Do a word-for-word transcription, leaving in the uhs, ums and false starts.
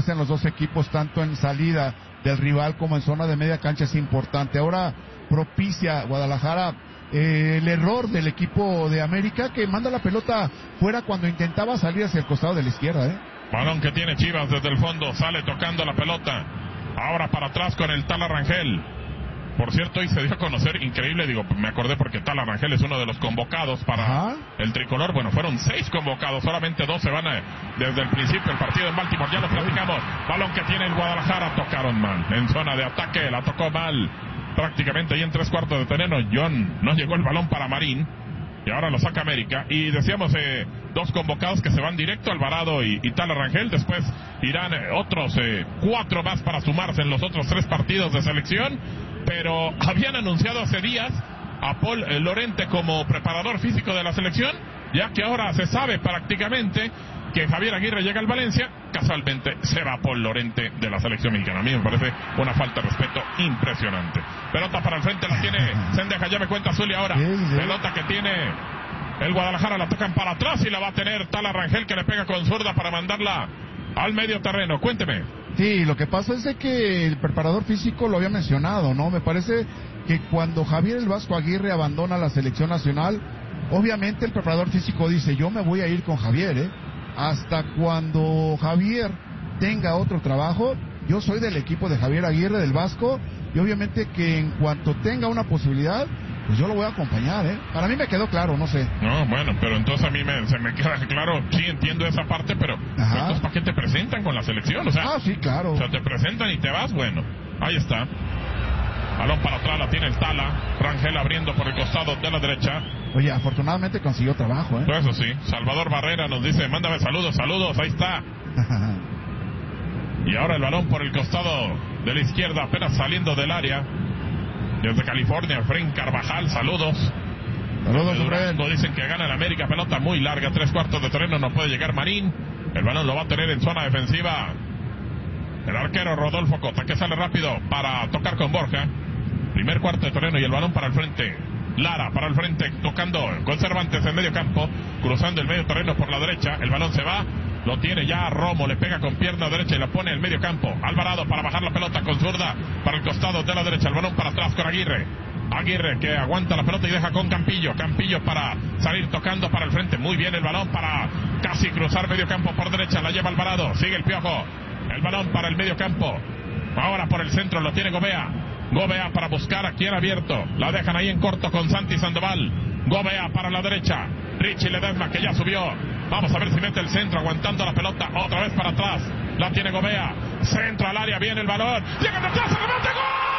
hacen los dos equipos, tanto en salida del rival como en zona de media cancha, es importante. Ahora propicia Guadalajara eh, el error del equipo de América, que manda la pelota fuera cuando intentaba salir hacia el costado de la izquierda, ¿eh? Balón que tiene Chivas desde el fondo, sale tocando la pelota. Ahora para atrás con el Tala Rangel. Por cierto, hoy se dio a conocer, increíble, digo, me acordé porque Tala Rangel es uno de los convocados para Ajá. el tricolor. Bueno, fueron seis convocados, solamente dos se van a, desde el principio del partido en Baltimore, ya lo platicamos. Balón que tiene el Guadalajara, tocaron mal, en zona de ataque, la tocó mal, prácticamente ahí en tres cuartos de terreno. John, no llegó el balón para Marín, y ahora lo saca América. Y decíamos, eh, dos convocados que se van directo, Alvarado y, y Tala Rangel. Después irán eh, otros eh, cuatro más para sumarse en los otros tres partidos de selección. Pero habían anunciado hace días a Paul eh, Lorente como preparador físico de la selección, ya que ahora se sabe prácticamente que Javier Aguirre llega al Valencia. Casualmente se va Paul Lorente de la selección mexicana. A mí me parece una falta de respeto impresionante. Pelota para el frente, la tiene Sendeja, ya me cuenta Zuli ahora. Pelota que tiene el Guadalajara, la tocan para atrás y la va a tener Tala Rangel, que le pega con zurda para mandarla al medio terreno. Cuénteme. Sí, lo que pasa es de que el preparador físico lo había mencionado, ¿no? Me parece que cuando Javier el Vasco Aguirre abandona la selección nacional, obviamente el preparador físico dice, yo me voy a ir con Javier, ¿eh? Hasta cuando Javier tenga otro trabajo, yo soy del equipo de Javier Aguirre, del Vasco, y obviamente que en cuanto tenga una posibilidad, pues yo lo voy a acompañar, ¿eh? Para mí me quedó claro, no sé. No, bueno, pero entonces a mí me, se me queda claro, sí entiendo esa parte, pero entonces ¿para qué te presentan con la selección? O sea, ah, sí, claro. O sea, te presentan y te vas, bueno, ahí está. Balón para atrás, la tiene el Tala Rangel abriendo por el costado de la derecha. Oye, afortunadamente consiguió trabajo, ¿eh? Pues eso sí, Salvador Barrera nos dice, mándame saludos, saludos, ahí está. Y ahora el balón por el costado de la izquierda, apenas saliendo del área. Desde California, Efraín Carvajal, saludos. Saludos, Durango, dicen que gana el América, pelota muy larga, tres cuartos de terreno, no puede llegar Marín. El balón lo va a tener en zona defensiva el arquero Rodolfo Cota, que sale rápido para tocar con Borja. Primer cuarto de terreno y el balón para el frente. Lara para el frente, tocando con Cervantes en medio campo, cruzando el medio terreno por la derecha. El balón se va, lo tiene ya Romo, le pega con pierna derecha y la pone en medio campo. Alvarado para bajar la pelota con zurda para el costado de la derecha. El balón para atrás con Aguirre. Aguirre que aguanta la pelota y deja con Campillo. Campillo para salir tocando para el frente. Muy bien el balón para casi cruzar medio campo por derecha. La lleva Alvarado. Sigue el Piojo. El balón para el medio campo. Ahora por el centro lo tiene Gobea. Gobea para buscar a quien abierto. La dejan ahí en corto con Santi Sandoval. Gobea para la derecha. Richie Ledesma que ya subió. Vamos a ver si mete el centro aguantando la pelota. Otra vez para atrás. La tiene Gobea. Centro al área. Viene el balón. Llega de atrás. ¡Remate! ¡Gol!